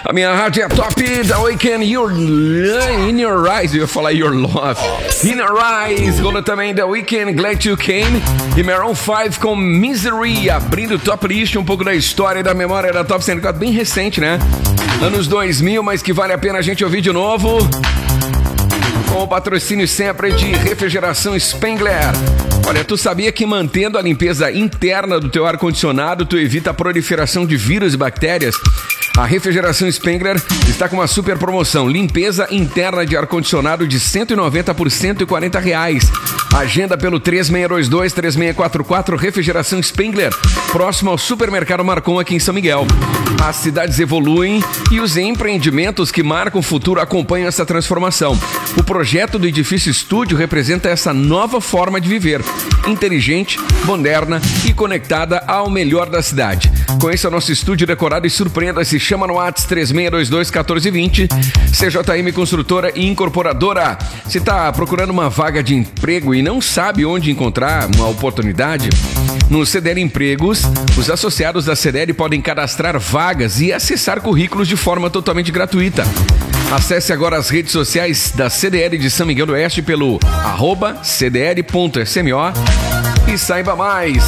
A minha rádio é top, The Weeknd, In Your Eyes, eu ia falar Your Love. In Your Eyes, rola também The Weeknd, Glad You Came, e Maroon 5 com Misery, abrindo o Top List, um pouco da história e da memória da Top 104, bem recente, né? Anos 2000, mas que vale a pena a gente ouvir de novo. Com o patrocínio sempre de Refrigeração Spengler. Olha, tu sabia que mantendo a limpeza interna do teu ar-condicionado, tu evita a proliferação de vírus e bactérias? A Refrigeração Spengler está com uma super promoção. Limpeza interna de ar-condicionado de R$190 por R$140. Agenda pelo 3622-3644 Refrigeração Spengler, próximo ao Supermercado Marcon aqui em São Miguel. As cidades evoluem e os empreendimentos que marcam o futuro acompanham essa transformação. O projeto do Edifício Estúdio representa essa nova forma de viver, inteligente, moderna e conectada ao melhor da cidade. Conheça o nosso estúdio decorado e surpreenda-se. Chama no WhatsApp 3622-1420. CJM Construtora e Incorporadora. Se está procurando uma vaga de emprego e não sabe onde encontrar uma oportunidade, no CDL Empregos, os associados da CDL podem cadastrar vagas e acessar currículos de forma totalmente gratuita. Acesse agora as redes sociais da CDL de São Miguel do Oeste pelo @cdl.smo e saiba mais.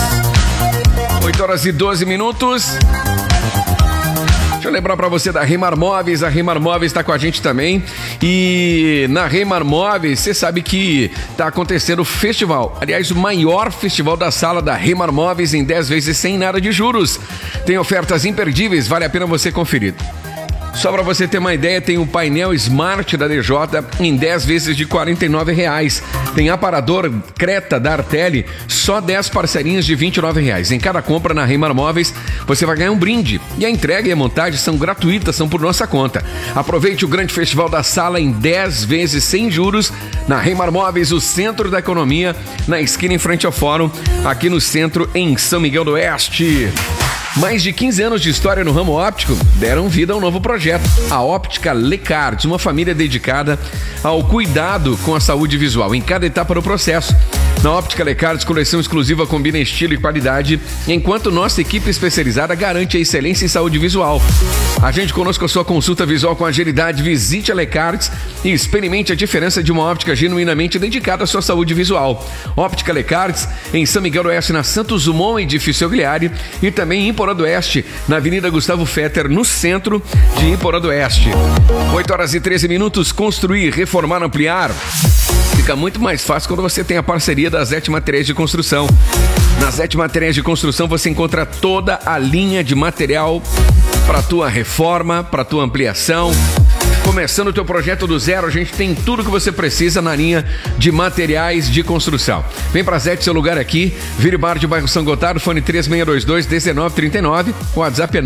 8h12. Deixa eu lembrar pra você da Remar Móveis. A Remar Móveis tá com a gente também. E na Remar Móveis, você sabe que tá acontecendo o festival. Aliás, o maior festival da sala da Remar Móveis em 10 vezes sem nada de juros. Tem ofertas imperdíveis, vale a pena você conferir. Só para você ter uma ideia, tem o painel Smart da DJ em 10 vezes de R$49. Tem aparador Creta da Artelli, só 10 parcelinhas de R$29. Em cada compra na Remar Móveis, você vai ganhar um brinde. E a entrega e a montagem são gratuitas, são por nossa conta. Aproveite o grande festival da sala em 10 vezes sem juros na Remar Móveis, o centro da economia, na esquina em frente ao Fórum, aqui no centro, em São Miguel do Oeste. Mais de 15 anos de história no ramo óptico deram vida a um novo projeto, a Óptica Lecards, uma família dedicada ao cuidado com a saúde visual em cada etapa do processo. Na Óptica Lecards, coleção exclusiva combina estilo e qualidade, enquanto nossa equipe especializada garante a excelência em saúde visual. Agende conosco a sua consulta visual com agilidade, visite a Lecards e experimente a diferença de uma óptica genuinamente dedicada à sua saúde visual. Óptica Lecards, em São Miguel do Oeste, na Santos Dumont, edifício Aguiliari, e também em Iporá do Oeste, na Avenida Gustavo Fetter, no centro de Iporá do Oeste. 8h13, construir, reformar, ampliar. Fica muito mais fácil quando você tem a parceria da Zete Materiais de Construção. Na Zete Materiais de Construção você encontra toda a linha de material para tua reforma, para tua ampliação. Começando o teu projeto do zero, a gente tem tudo que você precisa na linha de materiais de construção. Vem pra Zete, seu lugar aqui, Vire Bar de Bairro São Gotardo, fone 3622-1939, o WhatsApp é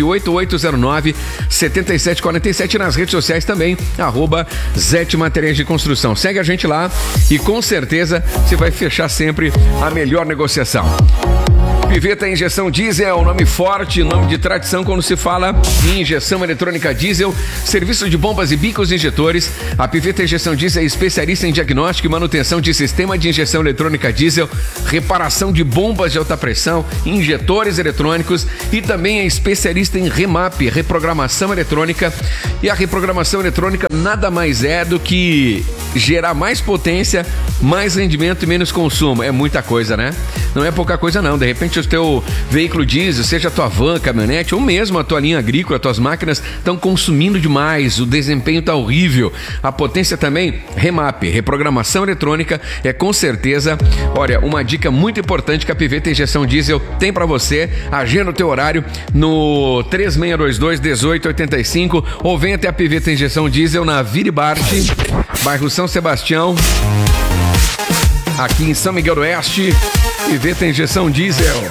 98809-7747, nas redes sociais também, @Zete Materiais de Construção. Segue a gente lá e com certeza você vai fechar sempre a melhor negociação. Piveta Injeção Diesel, nome forte, nome de tradição quando se fala em injeção eletrônica diesel, serviço de bombas e bicos injetores. A Piveta Injeção Diesel é especialista em diagnóstico e manutenção de sistema de injeção eletrônica diesel, reparação de bombas de alta pressão, injetores eletrônicos e também é especialista em remap, reprogramação eletrônica. E a reprogramação eletrônica nada mais é do que gerar mais potência, mais rendimento e menos consumo. É muita coisa, né? Não é pouca coisa não. De repente o teu veículo diesel, seja a tua van, caminhonete ou mesmo a tua linha agrícola, tuas máquinas estão consumindo demais, o desempenho está horrível. A potência também, remap, reprogramação eletrônica é com certeza, olha, uma dica muito importante que a Piveta Injeção Diesel tem para você. Agenda o teu horário no 3622-1885 ou vem até a Piveta Injeção Diesel na Vire Bar, bairro São Sebastião, aqui em São Miguel do Oeste. Piveta Injeção Diesel.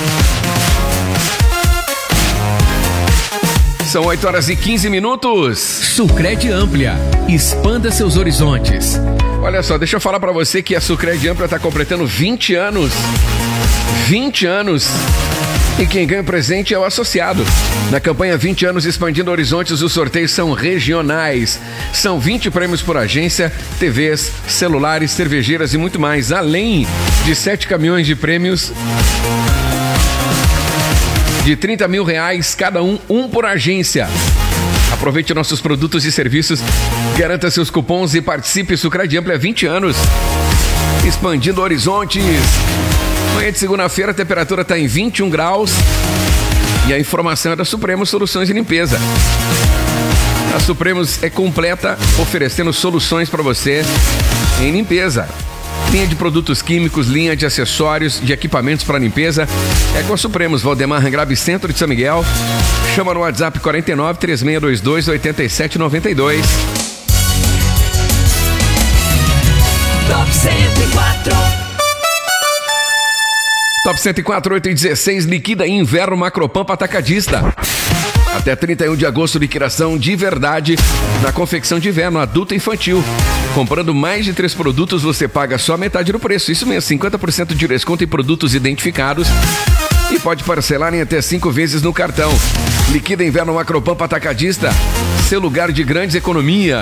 São 8h15. Sucred Amplia. Expanda seus horizontes. Olha só, deixa eu falar pra você que a Sucred Amplia tá completando 20 anos. 20 anos. E quem ganha o presente é o associado. Na campanha 20 anos expandindo horizontes, os sorteios são regionais. São 20 prêmios por agência, TVs, celulares, cervejeiras e muito mais. Além de 7 caminhões de prêmios de R$30 mil cada um por agência. Aproveite nossos produtos e serviços, garanta seus cupons e participe. Sucred Amplia 20 anos, expandindo horizontes. Manhã de segunda-feira a temperatura está em 21 graus e a informação é da Supremos Soluções e Limpeza. A Supremos é completa, oferecendo soluções para você em limpeza. Linha de produtos químicos, linha de acessórios, de equipamentos para limpeza. É com a Supremos, Valdemar Rangrave, centro de São Miguel. Chama no WhatsApp 49 3622 8792. Top 104. Top 104, 8 e 16, liquida inverno Macropampa Atacadista. Até 31 de agosto, liquidação de verdade na confecção de inverno adulto e infantil. Comprando mais de 3 produtos, você paga só metade do preço. Isso mesmo, 50% de desconto em produtos identificados. E pode parcelar em até 5 vezes no cartão. Liquida inverno Macropampa Atacadista, seu lugar de grandes economias.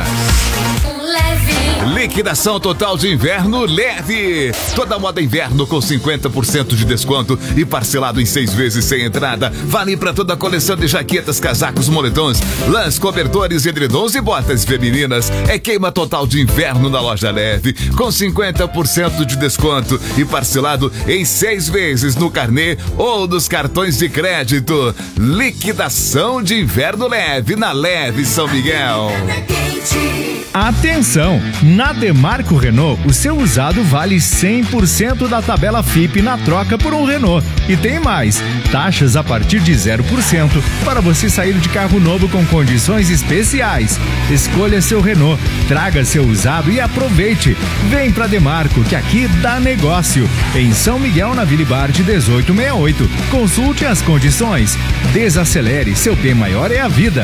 Liquidação total de inverno leve. Toda moda inverno com 50% de desconto e parcelado em 6 vezes sem entrada. Vale para toda a coleção de jaquetas, casacos, moletons, lãs, cobertores, edredons e botas femininas. É queima total de inverno na loja leve, com 50% de desconto e parcelado em 6 vezes no carnê ou nos cartões de crédito. Liquidação de inverno leve na Leve São Miguel. Atenção! Na Demarco Renault, o seu usado vale 100% da tabela FIP na troca por um Renault. E tem mais, taxas a partir de 0% para você sair de carro novo com condições especiais. Escolha seu Renault, traga seu usado e aproveite. Vem pra Demarco, que aqui dá negócio. Em São Miguel, na Vila Bard 1868. Consulte as condições. Desacelere, seu P maior é a vida.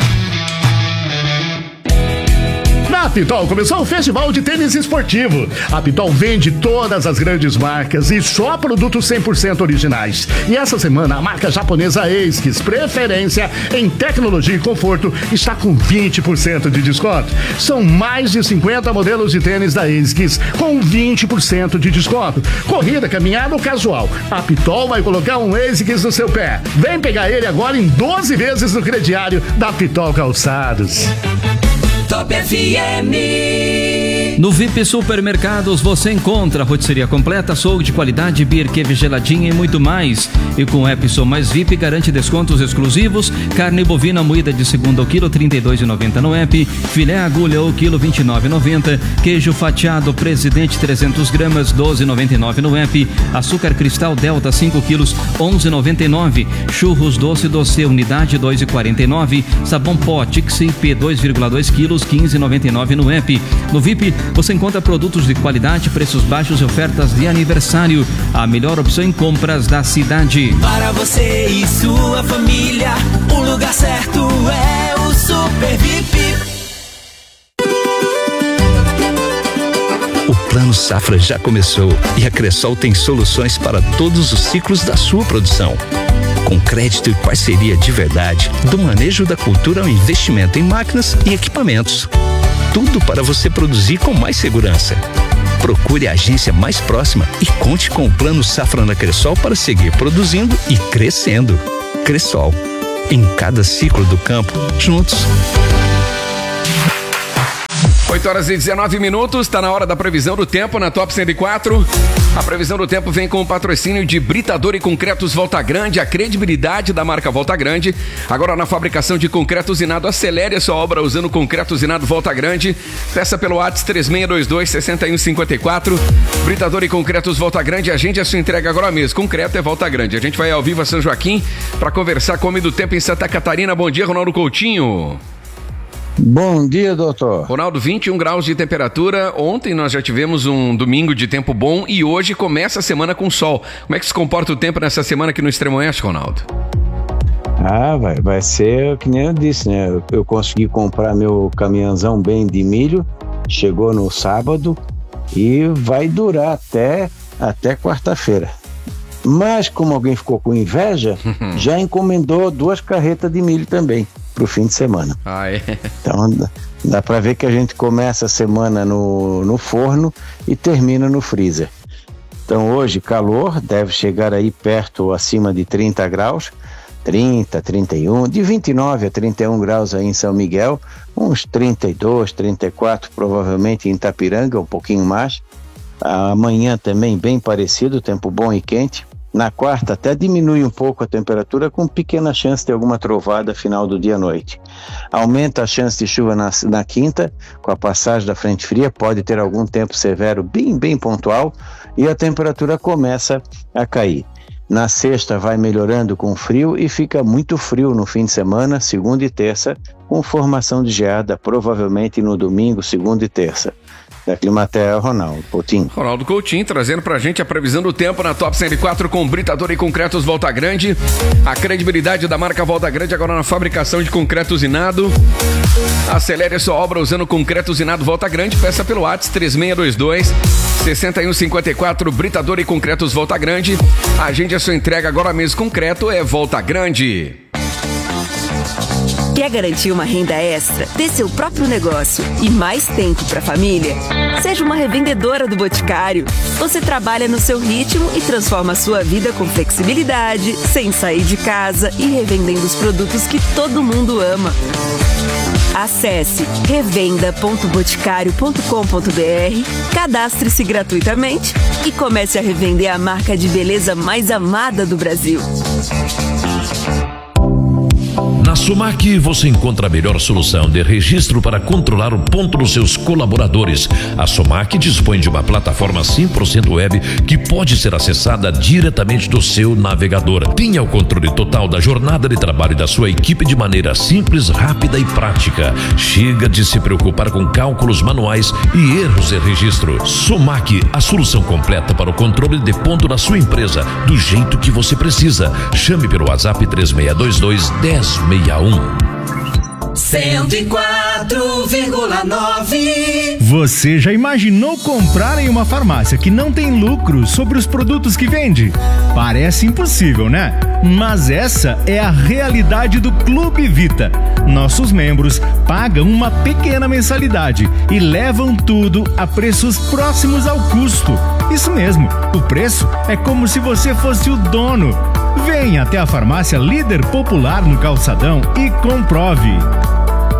A Pitol começou o Festival de Tênis Esportivo. A Pitol vende todas as grandes marcas e só produtos 100% originais. E essa semana a marca japonesa ASICS, preferência em tecnologia e conforto, está com 20% de desconto. São mais de 50 modelos de tênis da ASICS com 20% de desconto. Corrida, caminhada ou casual, a Pitol vai colocar um ASICS no seu pé. Vem pegar ele agora em 12 vezes no crediário da Pitol Calçados. Top FM. No VIP Supermercados você encontra rotisseria completa, açougue de qualidade, beer, queijo geladinha e muito mais. E com o Epson mais VIP garante descontos exclusivos. Carne bovina moída de segunda ao quilo, R$ 32,90 no app. Filé agulha ao quilo, R$ 29,90. Queijo fatiado Presidente 300 gramas, R$ 12,99 no app. Açúcar cristal Delta 5 quilos, R$ 11,99. Churros doce unidade, R$ 2,49. Sabão pó Tixi P 2,2 quilos, R$ 15,99 no app. No VIP você encontra produtos de qualidade, preços baixos e ofertas de aniversário. A melhor opção em compras da cidade. Para você e sua família, o lugar certo é o Super VIP. O Plano Safra já começou e a Cressol tem soluções para todos os ciclos da sua produção. Com crédito e parceria de verdade, do manejo da cultura ao investimento em máquinas e equipamentos. Tudo para você produzir com mais segurança. Procure a agência mais próxima e conte com o Plano Safra na Cressol para seguir produzindo e crescendo. Cressol, em cada ciclo do campo, juntos. 8 horas e 19 minutos, está na hora da previsão do tempo na Top 104. A previsão do tempo vem com o patrocínio de Britador e Concretos Volta Grande, a credibilidade da marca Volta Grande. Agora na fabricação de concreto usinado, acelere a sua obra usando concreto usinado Volta Grande. Peça pelo WhatsApp 3622-6154. Britador e Concretos Volta Grande, agende a sua entrega agora mesmo. Concreto é Volta Grande. A gente vai ao vivo a São Joaquim para conversar com o homem do tempo em Santa Catarina. Bom dia, Ronaldo Coutinho. Bom dia, doutor. Ronaldo, 21 graus de temperatura. Ontem nós já tivemos um domingo de tempo bom e hoje começa a semana com sol. Como é que se comporta o tempo nessa semana aqui no Extremo Oeste, Ronaldo? Vai ser que nem eu disse, né? Eu consegui comprar meu caminhãozão bem de milho, chegou no sábado e vai durar até quarta-feira. Mas como alguém ficou com inveja, já encomendou 2 carretas de milho também pro fim de semana. Então dá para ver que a gente começa a semana no forno e termina no freezer. Então hoje calor, deve chegar aí perto ou acima de 30 graus. 30, 31, de 29 a 31 graus aí em São Miguel, uns 32, 34 provavelmente em Itapiranga, um pouquinho mais. Amanhã também bem parecido, tempo bom e quente. Na quarta até diminui um pouco a temperatura, com pequena chance de alguma trovada final do dia à noite. Aumenta a chance de chuva na quinta, com a passagem da frente fria, pode ter algum tempo severo bem pontual, e a temperatura começa a cair. Na sexta vai melhorando com frio e fica muito frio no fim de semana, segunda e terça, com formação de geada provavelmente no domingo, segunda e terça. Da Climatea, Ronaldo Coutinho. Ronaldo Coutinho trazendo pra gente a previsão do tempo na Top 104 com Britador e Concretos Volta Grande. A credibilidade da marca Volta Grande agora na fabricação de concreto usinado. Acelere sua obra usando concreto usinado Volta Grande. Peça pelo WhatsApp 3622-6154. Britador e Concretos Volta Grande. Agende a sua entrega agora mesmo. Concreto é Volta Grande. Quer garantir uma renda extra, ter seu próprio negócio e mais tempo para a família? Seja uma revendedora do Boticário. Você trabalha no seu ritmo e transforma a sua vida com flexibilidade, sem sair de casa e revendendo os produtos que todo mundo ama. Acesse revenda.boticario.com.br, cadastre-se gratuitamente e comece a revender a marca de beleza mais amada do Brasil. Na Somac você encontra a melhor solução de registro para controlar o ponto dos seus colaboradores. A Somac dispõe de uma plataforma 100% web que pode ser acessada diretamente do seu navegador. Tenha o controle total da jornada de trabalho da sua equipe de maneira simples, rápida e prática. Chega de se preocupar com cálculos manuais e erros de registro. Somac, a solução completa para o controle de ponto da sua empresa, do jeito que você precisa. Chame pelo WhatsApp 3622-1061. 104,9. Você já imaginou comprar em uma farmácia que não tem lucro sobre os produtos que vende? Parece impossível, né? Mas essa é a realidade do Clube Vita. Nossos membros pagam uma pequena mensalidade e levam tudo a preços próximos ao custo. Isso mesmo, o preço é como se você fosse o dono. Venha até a farmácia Líder Popular no Calçadão e comprove.